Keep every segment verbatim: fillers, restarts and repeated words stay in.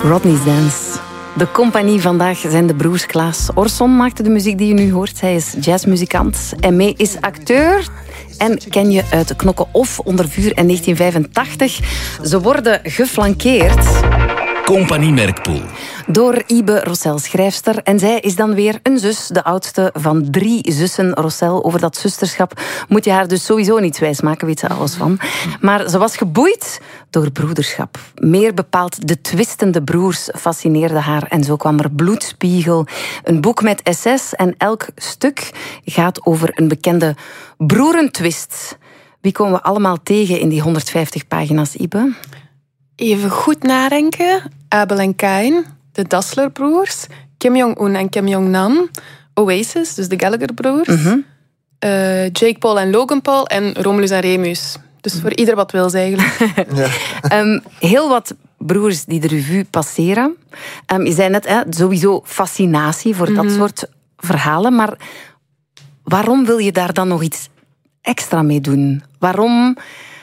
Rodney's Dance. De compagnie vandaag zijn de broers Klaas. Orson maakte de muziek die je nu hoort. Hij is jazzmuzikant. En mee is acteur. En ken je uit Knokken of Onder vuur in negentien vijfentachtig. Ze worden geflankeerd... Compagnie Merkpoel. Door Ibe Rossel, schrijfster. En zij is dan weer een zus, de oudste van drie zussen. Rossel, over dat zusterschap moet je haar dus sowieso niet wijsmaken, weet ze alles van. Maar ze was geboeid door broederschap. Meer bepaald de twistende broers fascineerden haar. En zo kwam er Bloedspiegel, een boek met essays. En elk stuk gaat over een bekende broerentwist. Wie komen we allemaal tegen in die honderdvijftig pagina's, Ibe? Even goed nadenken. Abel en Kain, de Dassler-broers, Kim Jong-un en Kim Jong-nam, Oasis, dus de Gallagher-broers, Mm-hmm. uh, Jake Paul en Logan Paul en Romulus en Remus. Dus voor ieder wat wil, eigenlijk. Ja. um, heel wat broers die de revue passeren. Um, je zei net, hè, sowieso fascinatie voor mm-hmm. dat soort verhalen. Maar waarom wil je daar dan nog iets extra mee doen? Waarom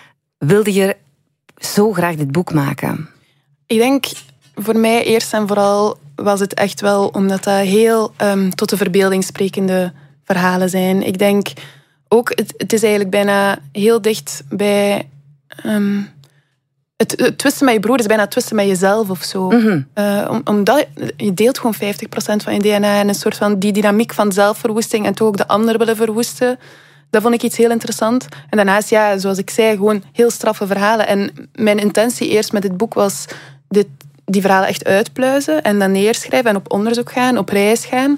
wilde je zo graag dit boek maken? Ik denk, voor mij eerst en vooral was het echt wel omdat dat heel um, tot de verbeelding sprekende verhalen zijn. Ik denk ook, het, het is eigenlijk bijna heel dicht bij... Um, het, het twisten met je broer is bijna het twisten met jezelf of zo. Mm-hmm. Uh, om, omdat je deelt gewoon vijftig procent van je D N A en een soort van die dynamiek van zelfverwoesting en toch ook de ander willen verwoesten. Dat vond ik iets heel interessant. En daarnaast, ja, zoals ik zei, gewoon heel straffe verhalen. En mijn intentie eerst met dit boek was dit, die verhalen echt uitpluizen en dan neerschrijven en op onderzoek gaan, op reis gaan.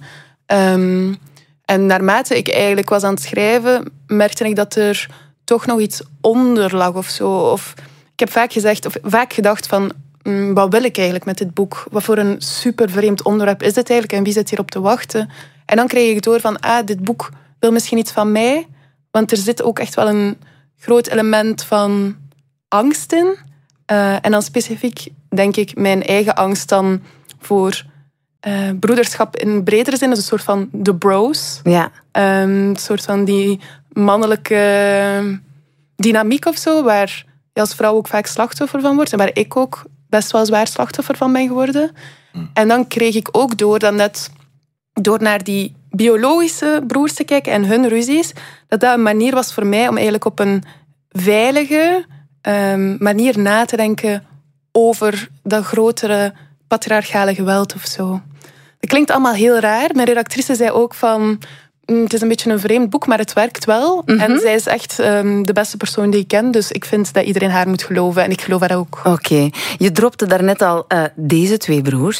Um, en naarmate ik eigenlijk was aan het schrijven, merkte ik dat er toch nog iets onder lag of zo. Of, ik heb vaak gezegd, of vaak gedacht van, mm, wat wil ik eigenlijk met dit boek? Wat voor een super vreemd onderwerp is dit eigenlijk en wie zit hierop te wachten? En dan kreeg ik door van, ah, dit boek wil misschien iets van mij. Want er zit ook echt wel een groot element van angst in. Uh, en dan specifiek, denk ik, mijn eigen angst dan voor uh, broederschap in bredere zin. Dus een soort van de bros. Ja. Um, een soort van die mannelijke dynamiek of zo, waar je als vrouw ook vaak slachtoffer van wordt. En waar ik ook best wel zwaar slachtoffer van ben geworden. Mm. En dan kreeg ik ook door dat net door naar die biologische broers te kijken en hun ruzies, dat dat een manier was voor mij om eigenlijk op een veilige um, manier na te denken over dat grotere patriarchale geweld of zo. Dat klinkt allemaal heel raar. Mijn redactrice zei ook van, mm, het is een beetje een vreemd boek, maar het werkt wel. Mm-hmm. En zij is echt um, de beste persoon die ik ken, dus ik vind dat iedereen haar moet geloven en ik geloof haar ook. Oké, okay. Je dropte daarnet al uh, deze twee broers.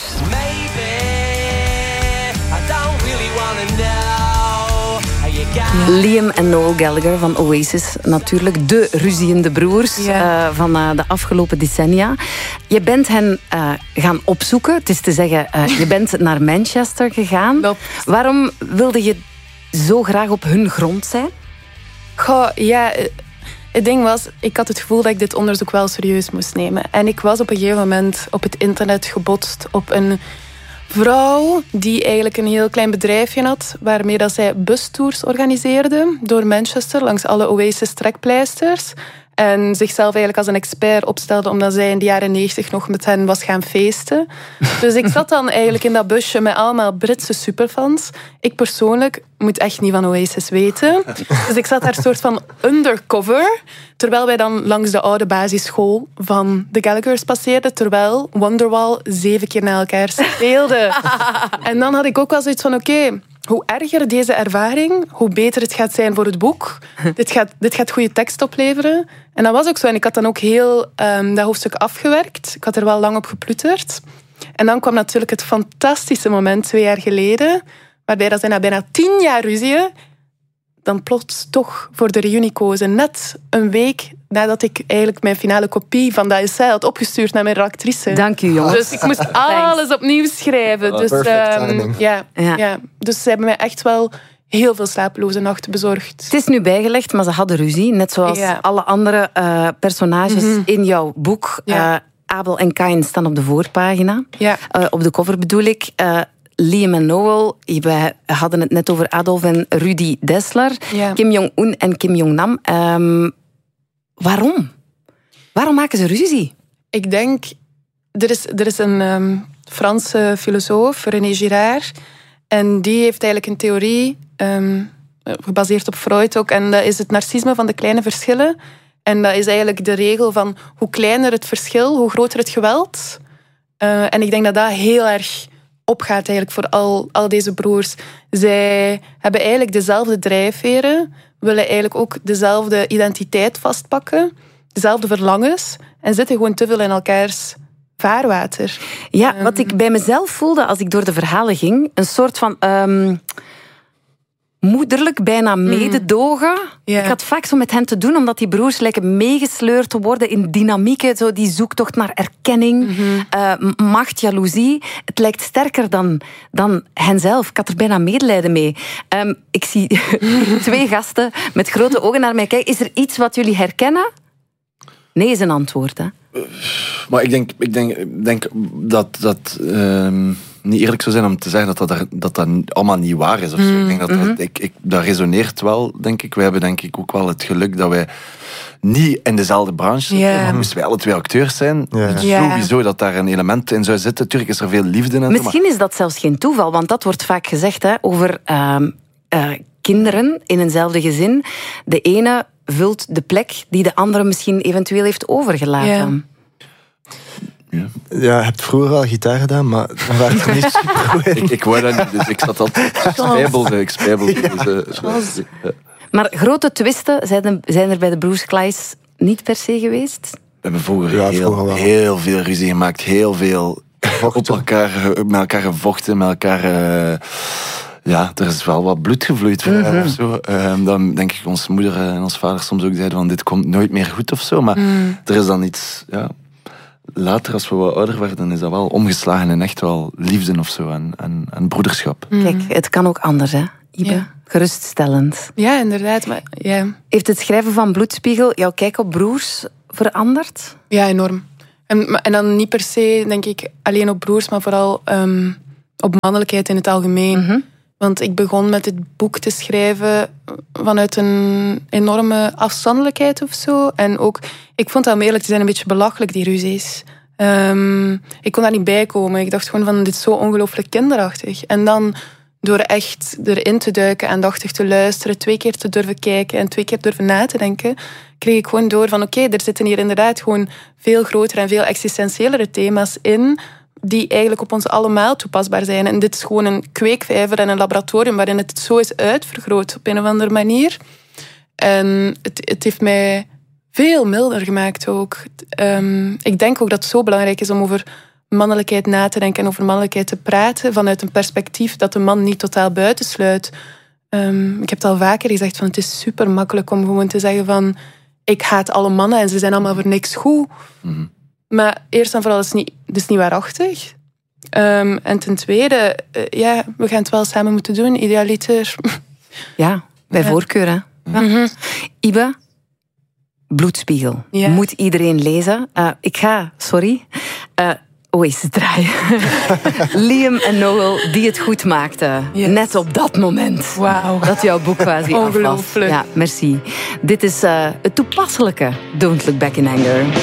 Ja. Liam en Noel Gallagher van Oasis, natuurlijk de ruziende broers ja. uh, van uh, de afgelopen decennia. Je bent hen uh, gaan opzoeken, het is te zeggen, uh, je bent naar Manchester gegaan. Klopt. Waarom wilde je zo graag op hun grond zijn? Goh, ja, het ding was, ik had het gevoel dat ik dit onderzoek wel serieus moest nemen. En ik was op een gegeven moment op het internet gebotst op een vrouw die eigenlijk een heel klein bedrijfje had, waarmee dat zij bustours organiseerde door Manchester langs alle Oasis-trekpleisters. En zichzelf eigenlijk als een expert opstelde, omdat zij in de jaren negentig nog met hen was gaan feesten. Dus ik zat dan eigenlijk in dat busje met allemaal Britse superfans. Ik persoonlijk moet echt niet van Oasis weten. Dus ik zat daar soort van undercover, terwijl wij dan langs de oude basisschool van de Gallaghers passeerden, terwijl Wonderwall zeven keer na elkaar speelde. En dan had ik ook wel zoiets van, oké, okay, hoe erger deze ervaring, hoe beter het gaat zijn voor het boek. Dit gaat, dit gaat goede tekst opleveren. En dat was ook zo. En ik had dan ook heel um, dat hoofdstuk afgewerkt. Ik had er wel lang op geploeterd. En dan kwam natuurlijk het fantastische moment, twee jaar geleden, waarbij dat zij na bijna tien jaar ruzie dan plots toch voor de reunie kozen. Net een week nadat ik eigenlijk mijn finale kopie van dat essay had opgestuurd naar mijn redactrice. Dank u, jongens. Dus ik moest alles opnieuw schrijven. Oh, dus, um, ja, ja. Ja. dus ze hebben mij echt wel heel veel slapeloze nachten bezorgd. Het is nu bijgelegd, maar ze hadden ruzie. Net zoals ja. alle andere uh, personages mm-hmm. in jouw boek. Ja. Uh, Abel en Kain staan op de voorpagina. Ja. Uh, op de cover bedoel ik. Uh, Liam en Noel, we hadden het net over Adolf en Rudy Dassler. Ja. Kim Jong-un en Kim Jong-nam. Um, waarom? Waarom maken ze ruzie? Ik denk er is, er is een um, Franse filosoof, René Girard. En die heeft eigenlijk een theorie, um, gebaseerd op Freud ook. En dat is het narcisme van de kleine verschillen. En dat is eigenlijk de regel van hoe kleiner het verschil, hoe groter het geweld. Uh, en ik denk dat dat heel erg opgaat eigenlijk voor al, al deze broers. Zij hebben eigenlijk dezelfde drijfveren, willen eigenlijk ook dezelfde identiteit vastpakken, dezelfde verlangens en zitten gewoon te veel in elkaars vaarwater. Ja, wat ik bij mezelf voelde als ik door de verhalen ging, een soort van um, moederlijk, bijna mededogen. Mm. Yeah. Ik had vaak zo met hen te doen, omdat die broers lijken meegesleurd te worden in dynamieken, zo die zoektocht naar erkenning, mm-hmm. uh, macht, jaloezie. Het lijkt sterker dan, dan henzelf. Ik had er bijna medelijden mee. Um, ik zie twee gasten met grote ogen naar mij kijken. Is er iets wat jullie herkennen? Nee is een antwoord, hè? Maar ik denk, ik denk, ik denk dat dat um, niet eerlijk zou zijn om te zeggen dat dat, er, dat, dat allemaal niet waar is. Of zo. Mm, ik denk dat, mm-hmm. dat, ik, ik, dat resoneert wel, denk ik. Wij hebben denk ik ook wel het geluk dat wij niet in dezelfde branche zitten. Yeah. Maar moesten wij alle twee acteurs zijn, yeah. Yeah. sowieso dat daar een element in zou zitten. Tuurlijk is er veel liefde in. Misschien maar... is dat zelfs geen toeval, want dat wordt vaak gezegd hè, over uh, uh, kinderen in eenzelfde gezin. De ene vult de plek die de andere misschien eventueel heeft overgelaten. Yeah. Ja. Ja, je hebt vroeger al gitaar gedaan, maar dan werd er niet super goed in. ik, ik wou dat niet, dus ik zat altijd... Ik spijbelde, ik spijbelde. Ja. Dus, uh, ja. Maar grote twisten zijn, zijn er bij de Broers Clays niet per se geweest? We hebben vroeger, ja, heel, vroeger heel veel ruzie gemaakt, heel veel op elkaar, met elkaar gevochten, met elkaar... Uh, ja, er is wel wat bloed gevloeid. Mm-hmm. Of zo. Um, dan denk ik, onze moeder en onze vader soms ook zeiden van dit komt nooit meer goed of zo. Maar mm. er is dan iets... Ja, later, als we wat ouder werden, is dat wel omgeslagen in echt wel liefde of zo en, en, en broederschap. Mm. Kijk, het kan ook anders, hè, Ibe? Ja. Geruststellend. Ja, inderdaad. Maar, ja. Heeft het schrijven van Bloedspiegel jouw kijk op broers veranderd? Ja, enorm. En, en dan niet per se, denk ik, alleen op broers, maar vooral um, op mannelijkheid in het algemeen. Mm-hmm. Want ik begon met dit boek te schrijven vanuit een enorme afstandelijkheid of zo. En ook, ik vond dat om eerlijk te zijn een beetje belachelijk, die ruzies. Um, ik kon daar niet bij komen. Ik dacht gewoon van, dit is zo ongelooflijk kinderachtig. En dan, door echt erin te duiken, aandachtig te luisteren, twee keer te durven kijken en twee keer durven na te denken, kreeg ik gewoon door van, oké, okay, er zitten hier inderdaad gewoon veel grotere en veel existentiëlere thema's in, die eigenlijk op ons allemaal toepasbaar zijn. En dit is gewoon een kweekvijver en een laboratorium waarin het zo is uitvergroot op een of andere manier. En het, het heeft mij veel milder gemaakt ook. Um, ik denk ook dat het zo belangrijk is om over mannelijkheid na te denken en over mannelijkheid te praten vanuit een perspectief dat de man niet totaal buitensluit. Um, ik heb het al vaker gezegd, van het is super makkelijk om gewoon te zeggen van ik haat alle mannen en ze zijn allemaal voor niks goed. Mm-hmm. Maar eerst en vooral is het niet, het is niet waarachtig. Um, en ten tweede, uh, ja, we gaan het wel samen moeten doen, idealiter. Ja, bij ja. voorkeur, hè. Ja. Mm-hmm. Ibe, Bloedspiegel. Ja. Moet iedereen lezen. Uh, ik ga, sorry, uh, Oasis draaien. Liam en Noel, die het goed maakten. Yes. Net op dat moment. Wow. Dat jouw boek quasi af was. Ongelooflijk. Ja, merci. Dit is uh, het toepasselijke Don't Look Back in Anger.